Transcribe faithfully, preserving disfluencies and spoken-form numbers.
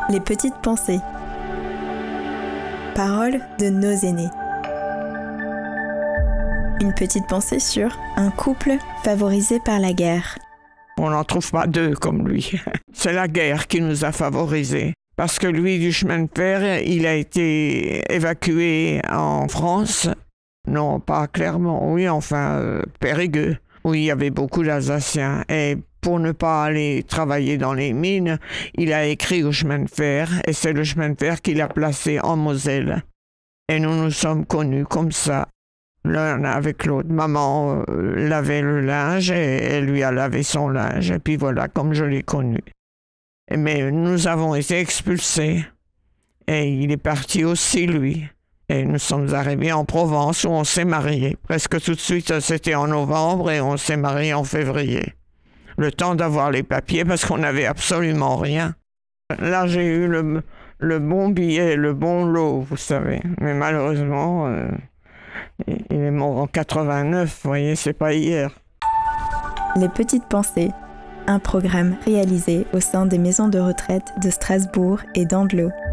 Les petites pensées. Paroles de nos aînés. Une petite pensée sur un couple favorisé par la guerre. On n'en trouve pas deux comme lui. C'est la guerre qui nous a favorisés. Parce que lui, du chemin de fer, il a été évacué en France. Non, pas clairement, oui, enfin, euh, Périgueux, où il y avait beaucoup d'Alsaciens. Et pour ne pas aller travailler dans les mines, il a écrit au chemin de fer, et c'est le chemin de fer qu'il a placé en Moselle. Et nous nous sommes connus comme ça, l'un avec l'autre. Maman euh, lavait le linge, et elle lui a lavé son linge, et puis voilà, comme je l'ai connu. Mais nous avons été expulsés, et il est parti aussi, lui. Et nous sommes arrivés en Provence où on s'est mariés. Presque tout de suite, c'était en novembre et on s'est mariés en février. Le temps d'avoir les papiers parce qu'on n'avait absolument rien. Là, j'ai eu le, le bon billet, le bon lot, vous savez. Mais malheureusement, euh, il est mort en quatre-vingt-neuf, vous voyez, c'est pas hier. Les petites pensées. Un programme réalisé au sein des maisons de retraite de Strasbourg et d'Andlau.